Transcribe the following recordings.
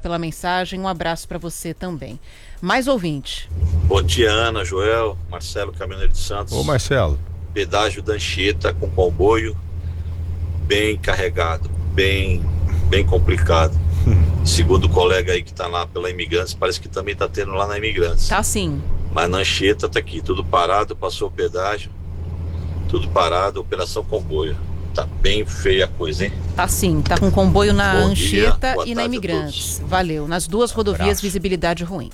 pela mensagem. Um abraço para você também. Mais ouvinte. Bom dia, Ana, Joel, Marcelo, caminhoneiro de Santos. Ô, Marcelo. Pedágio da Anchieta com comboio bem carregado, bem complicado. Segundo o colega aí que tá lá pela Imigrantes, parece que também tá tendo lá na Imigrantes. Tá sim. Mas na Anchieta tá aqui, tudo parado, passou o pedágio, tudo parado, operação comboio. Tá bem feia a coisa, hein? Tá sim, tá com comboio na Bom Anchieta dia, e na Imigrantes. Valeu. Nas duas rodovias, visibilidade ruim.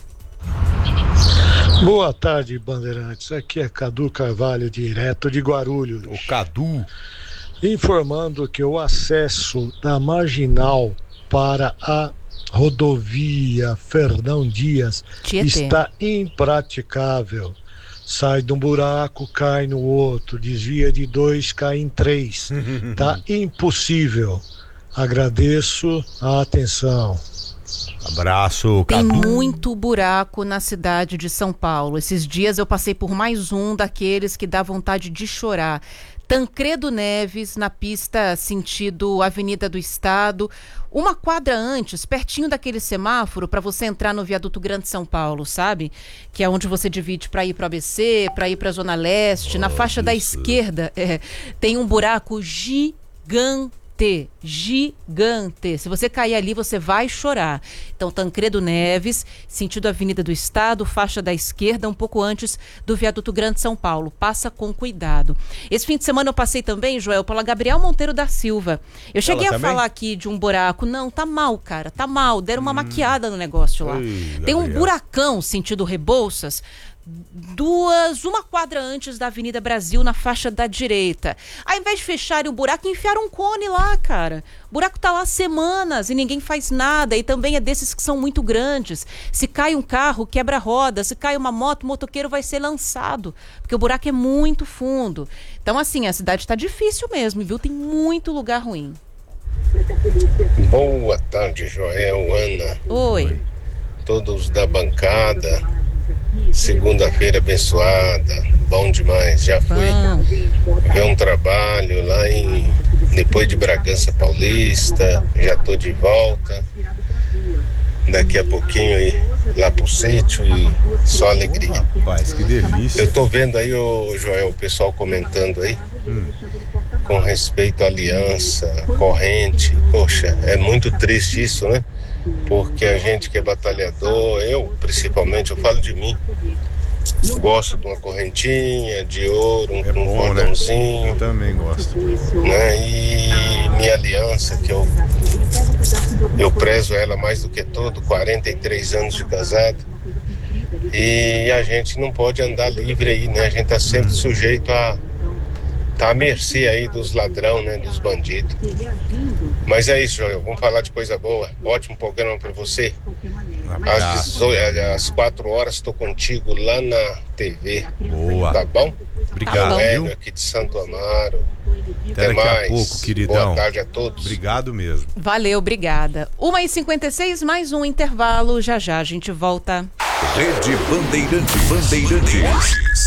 Boa tarde, Bandeirantes. Aqui é Cadu Carvalho, direto de Guarulhos. O Cadu. Informando que o acesso da Marginal para a rodovia Fernão Dias Tietê está impraticável. Sai de um buraco, cai no outro, desvia de 2, cai em 3. Tá impossível. Agradeço a atenção. Abraço, Tem Cadu. muito buraco na cidade de São Paulo. Esses dias eu passei por mais um daqueles que dá vontade de chorar. Tancredo Neves, na pista sentido Avenida do Estado, uma quadra antes, pertinho daquele semáforo, para você entrar no viaduto Grande São Paulo, sabe? Que é onde você divide para ir para o ABC, para ir para a Zona Leste. Na faixa da esquerda tem um buraco gigante. Se você cair ali, você vai chorar. Então, Tancredo Neves, sentido Avenida do Estado, faixa da esquerda, um pouco antes do viaduto Grande São Paulo. Passa com cuidado. Esse fim de semana eu passei também, Joel, pela Gabriel Monteiro da Silva. Eu cheguei a falar aqui de um buraco. Não, tá mal, cara, tá mal. Deram uma maquiada no negócio lá. Tem um buracão, sentido Rebouças, uma quadra antes da Avenida Brasil, na faixa da direita. Ao invés de fecharem o buraco, enfiaram um cone lá, cara. O buraco tá lá há semanas e ninguém faz nada. E também é desses que são muito grandes. Se cai um carro, quebra a roda. Se cai uma moto, o motoqueiro vai ser lançado, porque o buraco é muito fundo. Então, assim, a cidade tá difícil mesmo, viu? Tem muito lugar ruim. Boa tarde, Joel, Ana. Oi. Todos da bancada. Segunda-feira abençoada, bom demais. Já fui ver um trabalho lá depois de Bragança Paulista, já tô de volta. Daqui a pouquinho ir lá pro sítio e só alegria. Rapaz, que delícia. Eu tô vendo aí, Joel, o pessoal comentando aí com respeito à aliança, corrente. Poxa, é muito triste isso, né? Porque a gente que é batalhador, eu principalmente, eu falo de mim, gosto de uma correntinha de ouro, um cordãozinho, né? Eu também gosto, né? E minha aliança, que eu prezo ela mais do que tudo, 43 anos de casado, e a gente não pode andar livre aí, né? A gente tá sempre sujeito a tá à mercê aí dos ladrão, né? Dos bandidos. Mas é isso, Joel. Vamos falar de coisa boa. Ótimo programa pra você. Às 4 horas estou contigo lá na TV. Boa. Tá bom? Obrigado, viu? Aqui de Santo Amaro. Até daqui mais. A pouco, queridão. Boa tarde a todos. Obrigado mesmo. Valeu, obrigada. 1h56, mais um intervalo. Já já a gente volta. Rede Bandeirantes.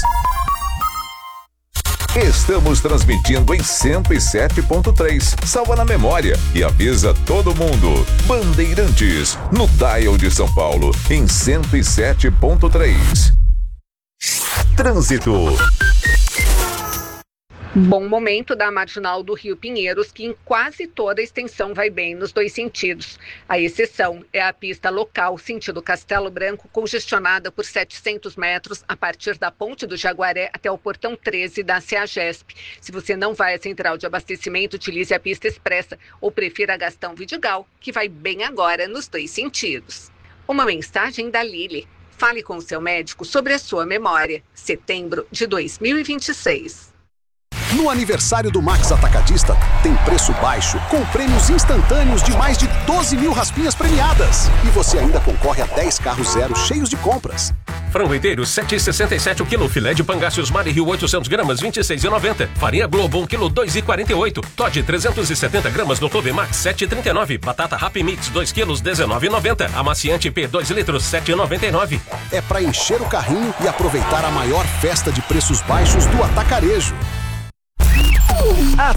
Estamos transmitindo em 107.3. Salva na memória e avisa todo mundo. Bandeirantes, no dial de São Paulo, em 107.3. Trânsito. Bom momento da marginal do Rio Pinheiros, que em quase toda a extensão vai bem nos dois sentidos. A exceção é a pista local, sentido Castelo Branco, congestionada por 700 metros a partir da Ponte do Jaguaré até o portão 13 da CEAGESP. Se você não vai à central de abastecimento, utilize a pista expressa ou prefira a Gastão Vidigal, que vai bem agora nos dois sentidos. Uma mensagem da Lili. Fale com o seu médico sobre a sua memória. Setembro de 2026. No aniversário do Max Atacadista, tem preço baixo, com prêmios instantâneos de mais de 12 mil raspinhas premiadas. E você ainda concorre a 10 carros zero cheios de compras. Frango inteiro, 7,67 o quilo. Filé de Pangáceos Mari Rio, 800 gramas, 26,90. Farinha Globo, 1 quilo, 2,48. Todd, 370 gramas no Clove Max, 7,39. Batata Happy Mix, 2 quilos, 19,90. Amaciante P, 2 litros, 7,99. É para encher o carrinho e aproveitar a maior festa de preços baixos do atacarejo.